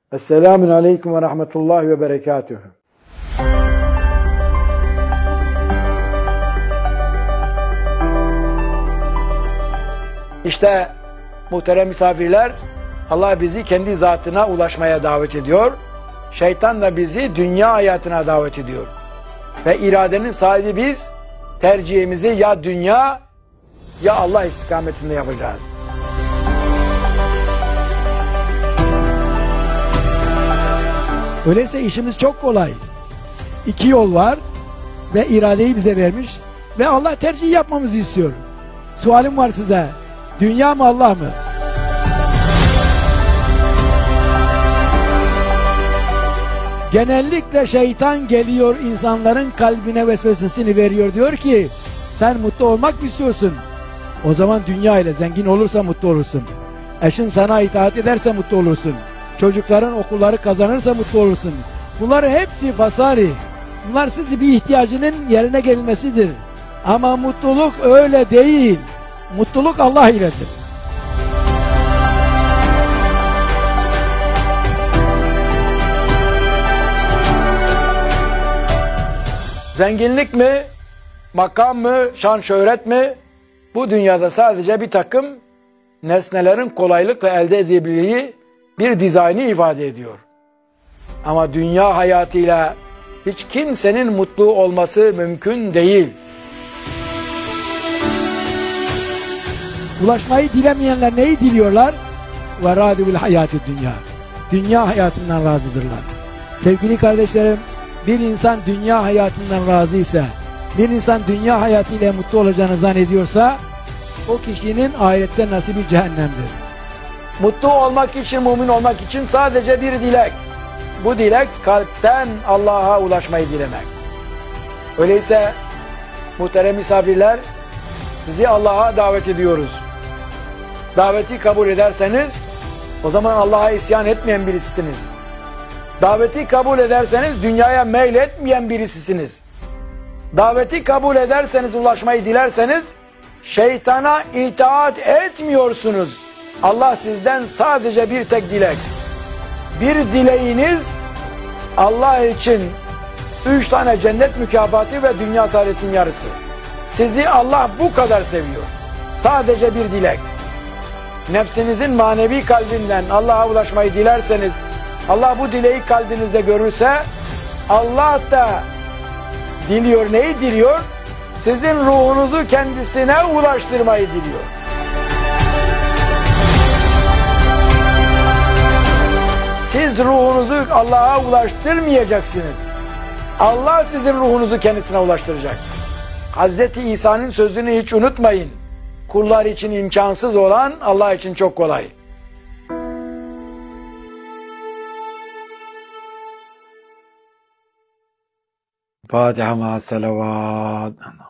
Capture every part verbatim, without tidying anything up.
Esselamun Aleyküm ve Rahmetullahi ve Berekatühü. İşte muhterem misafirler, Allah bizi kendi zatına ulaşmaya davet ediyor. Şeytan da bizi dünya hayatına davet ediyor. Ve iradenin sahibi biz, tercihimizi ya dünya ya Allah istikametinde yapacağız. Öyleyse işimiz çok kolay. İki yol var ve iradeyi bize vermiş ve Allah tercih yapmamızı istiyor. Sualim var size. Dünya mı Allah mı? Genellikle şeytan geliyor, insanların kalbine vesvesesini veriyor. Diyor ki sen mutlu olmak mı istiyorsun? O zaman dünya ile zengin olursa mutlu olursun. Eşin sana itaat ederse mutlu olursun. Çocukların okulları kazanırsa mutlu olursun. Bunlar hepsi fasari. Bunlar sizi bir ihtiyacının yerine gelmesidir. Ama mutluluk öyle değil. Mutluluk Allah iledir. Zenginlik mi, makam mı, şan şöhret mi? Bu dünyada sadece bir takım nesnelerin kolaylıkla elde edebildiği bir dizaynı ifade ediyor. Ama dünya hayatıyla hiç kimsenin mutlu olması mümkün değil. Ulaşmayı dilemeyenler neyi diliyorlar? وَرَادُ بِالْحَيَاتِ dünya. Dünya hayatından razıdırlar. Sevgili kardeşlerim, bir insan dünya hayatından razı ise, bir insan dünya hayatıyla mutlu olacağını zannediyorsa, o kişinin ahirette nasibi cehennemdir. Mutlu olmak için, mümin olmak için sadece bir dilek. Bu dilek kalpten Allah'a ulaşmayı dilemek. Öyleyse muhterem misafirler, sizi Allah'a davet ediyoruz. Daveti kabul ederseniz o zaman Allah'a isyan etmeyen birisisiniz. Daveti kabul ederseniz dünyaya meyletmeyen birisisiniz. Daveti kabul ederseniz, ulaşmayı dilerseniz şeytana itaat etmiyorsunuz. Allah sizden sadece bir tek dilek. Bir dileğiniz Allah için üç tane cennet mükafatı ve dünya saadetin yarısı. Sizi Allah bu kadar seviyor. Sadece bir dilek. Nefsinizin manevi kalbinden Allah'a ulaşmayı dilerseniz, Allah bu dileği kalbinizde görürse, Allah da diliyor. Neyi diliyor? Sizin ruhunuzu kendisine ulaştırmayı diliyor. Siz ruhunuzu Allah'a ulaştırmayacaksınız. Allah sizin ruhunuzu kendisine ulaştıracak. Hazreti İsa'nın sözünü hiç unutmayın. Kullar için imkansız olan Allah için çok kolay. Fatiha ma salavat.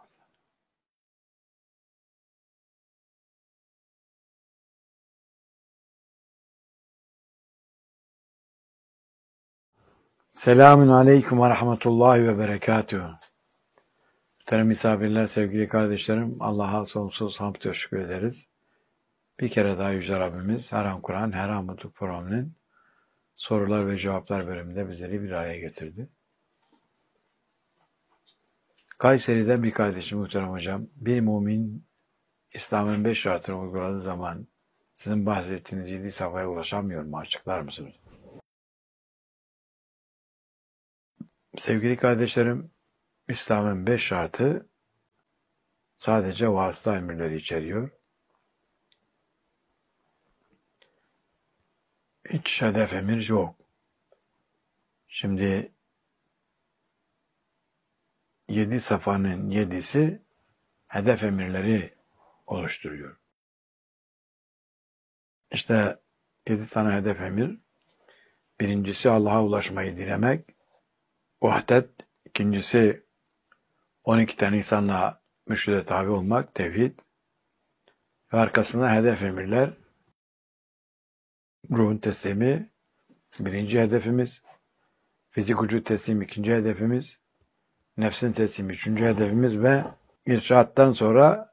Selamun Aleyküm ve Rahmetullahi ve Berekatühü. Muhterem misafirler, sevgili kardeşlerim, Allah'a sonsuz hamd ve şükür ederiz. Bir kere daha Yüce Rabbimiz her an Kur'an, her an Mutluluk Programı'nın sorular ve cevaplar bölümünde bizleri bir araya getirdi. Kayseri'den bir kardeşim, muhterem hocam, bir mümin İslam'ın beş şartını uyguladığı zaman sizin bahsettiğiniz yedi safhaya ulaşamıyor mu? Açıklar mısınız? Sevgili kardeşlerim, İslam'ın beş şartı sadece vasıta emirleri içeriyor. Hiç hedef emir yok. Şimdi yedi safhanın yedisi hedef emirleri oluşturuyor. İşte yedi tane hedef emir. Birincisi Allah'a ulaşmayı dilemek. Vahdet. İkincisi on iki tane insanla mürşide tabi olmak, tevhid. Ve arkasında hedef emirler. Ruhun teslimi birinci hedefimiz. Fizik vücut teslimi ikinci hedefimiz. Nefsin teslimi üçüncü hedefimiz ve irşattan sonra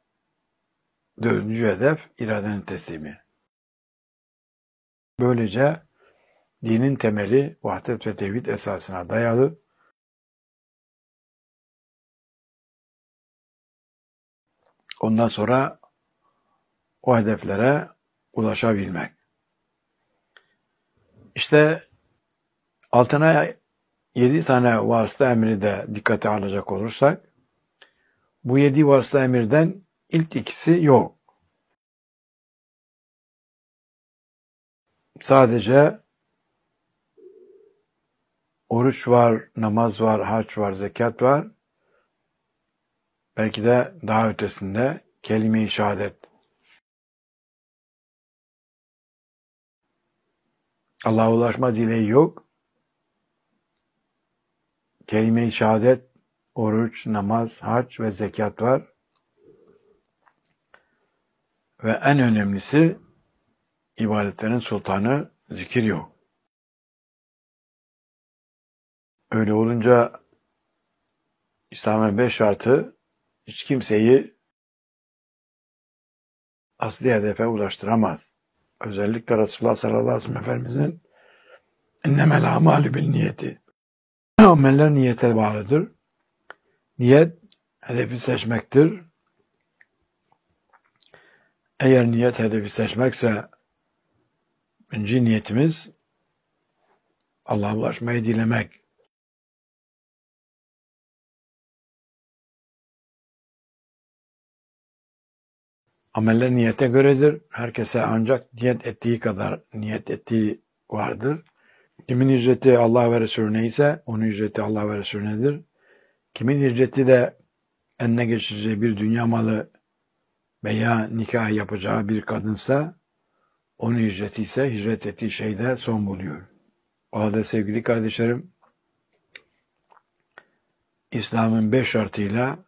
dördüncü hedef iradenin teslimi. Böylece dinin temeli vahdet ve tevhid esasına dayalı. Ondan sonra o hedeflere ulaşabilmek. İşte altına yedi tane vasıta emri de dikkate alacak olursak, bu yedi vasıta emirden ilk ikisi yok. Sadece oruç var, namaz var, hac var, zekat var. Belki de daha ötesinde kelime-i şehadet. Allah'a ulaşma dileği yok. Kelime-i şehadet, oruç, namaz, hac ve zekat var. Ve en önemlisi ibadetlerin sultanı zikir yok. Öyle olunca İslam'ın beş şartı hiç kimseyi asli hedefe ulaştıramaz. Özellikle Resulullah sallallahu aleyhi ve sellem Efendimizin ennemel amalü bin niyeti. Ameller niyete bağlıdır. Niyet hedefi seçmektir. Eğer niyet hedefi seçmekse birinci niyetimiz Allah'a ulaşmayı dilemek. Ameller niyete göredir. Herkese ancak niyet ettiği kadar niyet ettiği vardır. Kimin ücreti Allah ve Resulüne ise onun ücreti Allah ve Resulünedir. Kimin ücreti de eline geçireceği bir dünya malı veya nikah yapacağı bir kadınsa onun ücreti ise hicret ettiği şeyde son buluyor. O halde sevgili kardeşlerim, İslam'ın beş şartıyla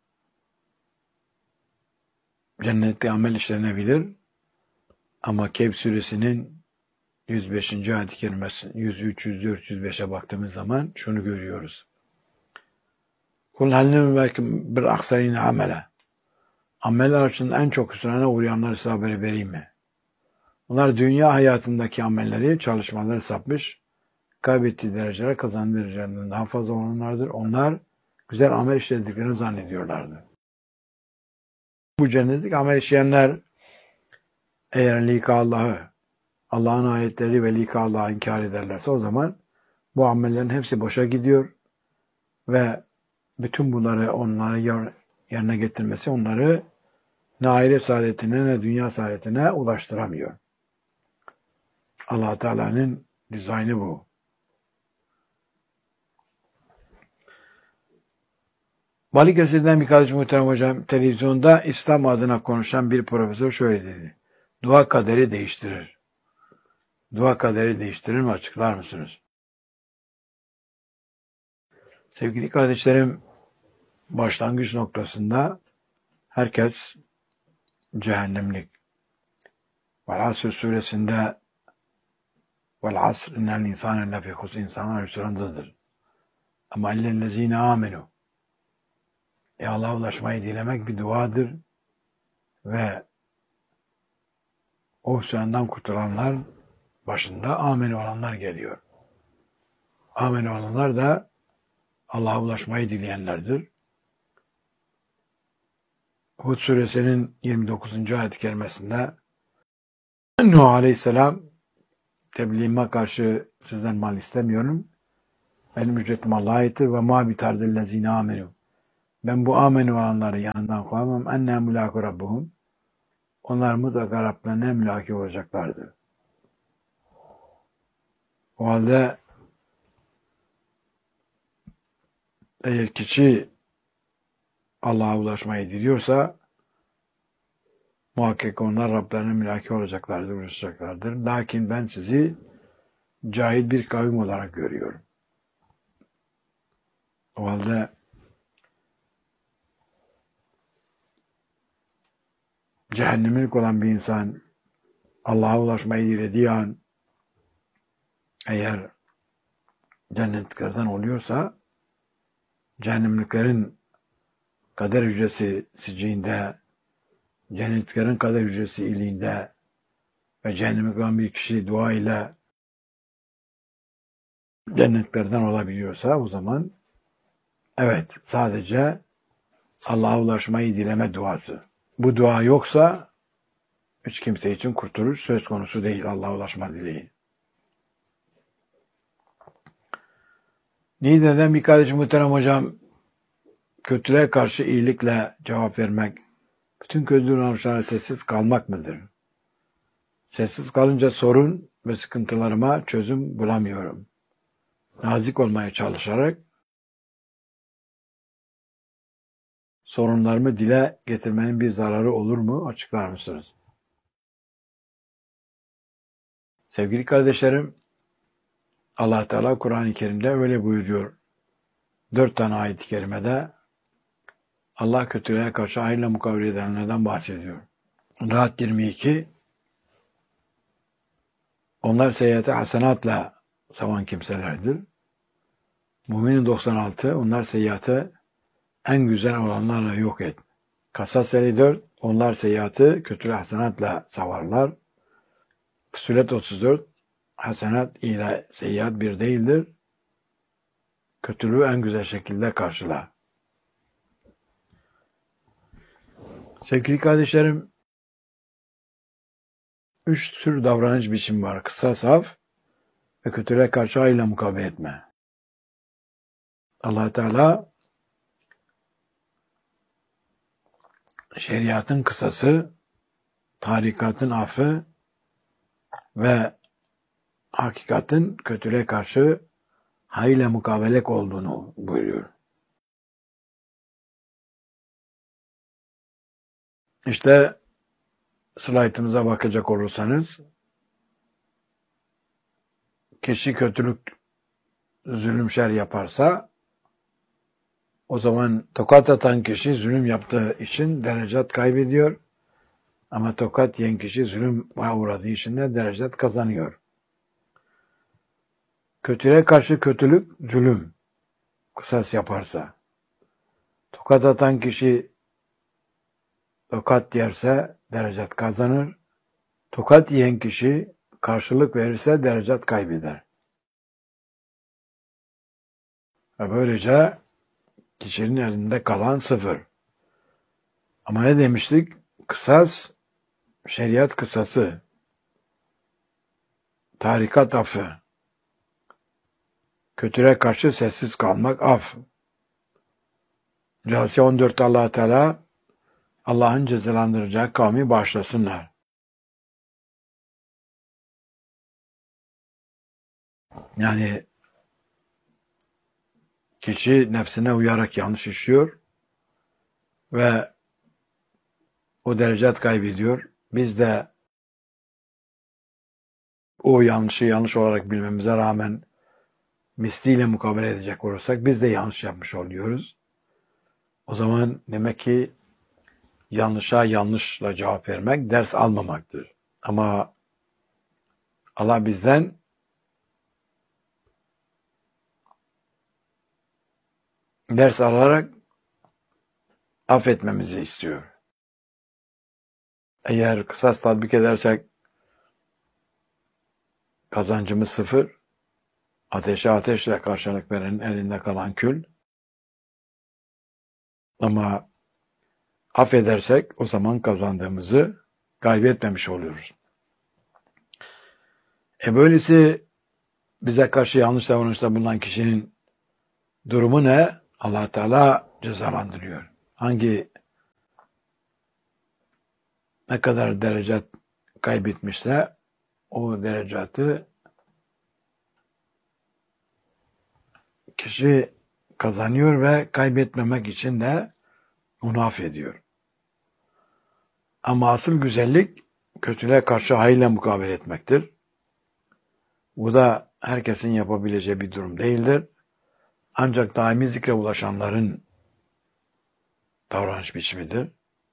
cennette amel işlenebilir. Ama Kehf suresinin yüz beşinci ayet-i kerimesi yüz üç, yüz dört, yüz beşe baktığımız zaman şunu görüyoruz. Kul hal nübeküm bir aksarine amele. Ameller açısından en çok hüsrana uğrayanları size haberi vereyim mi? Bunlar dünya hayatındaki amelleri, çalışmaları sapmış, kaybettiği dereceler kazandığı derecelerinden daha fazla olanlardır. Onlar güzel amel işlediklerini zannediyorlardı. Bu cennetlik amel işleyenler eğer lika Allah'ı, Allah'ın ayetleri ve lika Allah'ı inkar ederlerse o zaman bu amellerin hepsi boşa gidiyor ve bütün bunları onları yerine getirmesi onları ne ahiret saadetine ne dünya saadetine ulaştıramıyor. Allah Teala'nın dizaynı bu. Balıkesir'den bir kardeşim muhterem hocam televizyonda İslam adına konuşan bir profesör şöyle dedi. Dua kaderi değiştirir. Dua kaderi değiştirir mi? Açıklar mısınız? Sevgili kardeşlerim, başlangıç noktasında herkes cehennemlik. Vel Asr suresinde vel asr innel insane lefî husr, insanlar hüsrandadır. Ama ellezîne âmenû. E Allah'a ulaşmayı dilemek bir duadır ve o hüsrandan kurtulanlar başında amen olanlar geliyor. Amen olanlar da Allah'a ulaşmayı dileyenlerdir. Hud suresinin yirmi dokuzuncu ayet-i kerimesinde Nuh aleyhisselam tebliğime karşı sizden mal istemiyorum. Benim ücretim Allah'a aittir ve ma bitardellezine amenu. Ben bu amen olanları yanından koymam. Enne mülâku rabbuhum. Onlar mutlaka Rablerine mülâki olacaklardır. O halde eğer kişi Allah'a ulaşmayı diliyorsa muhakkak onlar Rablerine mülâki olacaklardır, ulaşacaklardır. Lakin ben sizi cahil bir kavim olarak görüyorum. O halde cehennemlik olan bir insan Allah'a ulaşmayı dilediği an eğer cennetliklerden oluyorsa cehennemliklerin kader hücresi sicinde, cennetliklerin kader hücresi iliğinde ve cehennemlik olan bir kişi dua ile cennetlerden olabiliyorsa o zaman evet, sadece Allah'a ulaşmayı dileme duası. Bu dua yoksa hiç kimse için kurtuluş söz konusu değil, Allah'a ulaşma dileği. Niğde'den bir kardeşim, muhterem hocam, kötülüğe karşı iyilikle cevap vermek, bütün kötü davranışlara sessiz kalmak mıdır? Sessiz kalınca sorun ve sıkıntılarıma çözüm bulamıyorum. Nazik olmaya çalışarak sorunlarımı dile getirmenin bir zararı olur mu? Açıklar mısınız? Sevgili kardeşlerim, Allah Teala Kur'an-ı Kerim'de öyle buyuruyor. Dört tane ayet-i kerimede Allah kötülüğe karşı hayırla mukavele edenlerden bahsediyor. Rahat yirmi iki, onlar seyyiate hasenatla savan kimselerdir. Müminin doksan altı, onlar seyyiatı en güzel olanlarla yok et. Kasas elli dört, onlar seyyiatı kötülüğü hasenatla savarlar. Fussilet otuz dört, hasenat ile seyyiat bir değildir. Kötülüğü en güzel şekilde karşıla. Sevgili kardeşlerim, üç tür davranış biçimi var. Kısas, af ve kötülüğe karşı hayırla mukabele etme. Allah Teala şeriatın kısası, tarikatın affı ve hakikatin kötülüğe karşı hayırla mukabelek olduğunu buyuruyor. İşte slaytımıza bakacak olursanız, kişi kötülük, zulüm, şer yaparsa o zaman tokat atan kişi zulüm yaptığı için derecat kaybediyor. Ama tokat yiyen kişi zulüm uğradığı için de derecat kazanıyor. Kötülüğe karşı kötülük, zulüm, kısas yaparsa. Tokat atan kişi tokat yerse derecat kazanır. Tokat yiyen kişi karşılık verirse derecat kaybeder. Ve böylece kişinin elinde kalan sıfır. Ama ne demiştik? Kısas, şeriat kısası, tarikat affı, kötülüğe karşı sessiz kalmak af. Câsiye on dört, Allah Teala Allah'ın cezalandıracağı kavmi bağışlasınlar. Yani kişi nefsine uyarak yanlış işliyor ve o derecat kaybediyor. Biz de o yanlışı yanlış olarak bilmemize rağmen misliyle mukabele edecek olursak biz de yanlış yapmış oluyoruz. O zaman demek ki yanlışa yanlışla cevap vermek ders almamaktır. Ama Allah bizden ders alarak affetmemizi istiyor. Eğer kısas tatbik edersek kazancımız sıfır, ateşe ateşle karşılık verenin elinde kalan kül. Ama affedersek o zaman kazandığımızı kaybetmemiş oluyoruz. E böylesi bize karşı yanlış davranışta bulunan kişinin durumu ne? Allah Teala cezalandırıyor. Hangi ne kadar derecat kaybetmişse o derecatı kişi kazanıyor ve kaybetmemek için de onu affediyor. Ama asıl güzellik kötülüğe karşı hayırla mukabele etmektir. Bu da herkesin yapabileceği bir durum değildir. Ancak daimi zikre ulaşanların davranış biçimidir.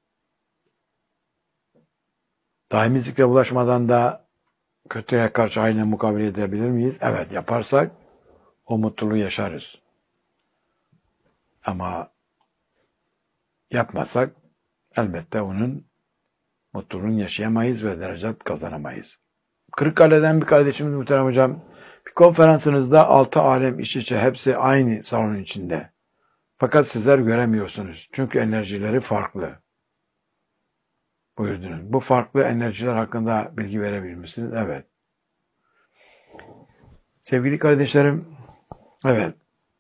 Daimi zikre ulaşmadan da kötüye karşı hayırla mukabele edebilir miyiz? Evet, yaparsak o mutluluğu yaşarız. Ama yapmasak elbette onun mutluluğunu yaşayamayız ve derecat kazanamayız. Kırıkkale'den bir kardeşimiz, muhterem hocam, bir Konferansınızda altı alem iç içe, hepsi aynı salonun içinde. Fakat sizler göremiyorsunuz. Çünkü enerjileri farklı. Buyurdunuz. Bu farklı enerjiler hakkında bilgi verebilir misiniz? Evet. Sevgili kardeşlerim, evet.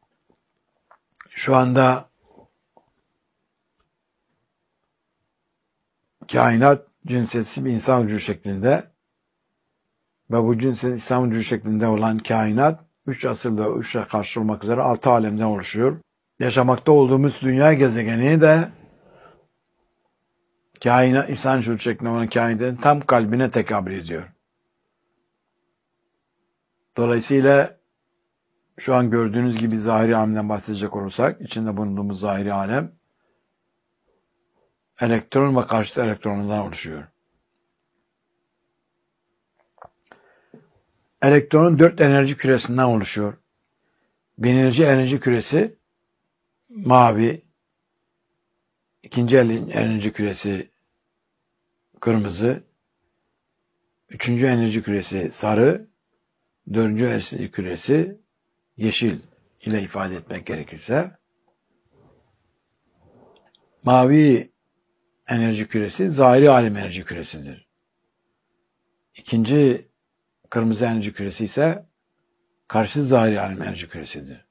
Şu anda kainat cinsiyetsi bir insan vücudu şeklinde ve bu cinsiyet insan vücudu şeklinde olan kainat üç asırda üç karşı olmak üzere altı alemden oluşuyor. Yaşamakta olduğumuz dünya gezegeni de kainat, insan vücudu şeklinde olan kainatın tam kalbine tekabül ediyor. Dolayısıyla şu an gördüğünüz gibi zahiri alemden bahsedecek olursak, içinde bulunduğumuz zahiri alem elektron ve karşıt elektronundan oluşuyor. Elektronun dört enerji küresinden oluşuyor. Birinci enerji küresi mavi, ikinci enerji küresi kırmızı, üçüncü enerji küresi sarı, dördüncü enerji küresi yeşil ile ifade etmek gerekirse, mavi enerji küresi zahiri alem enerji küresidir. İkinci kırmızı enerji küresi ise karşı zahiri alem enerji küresidir.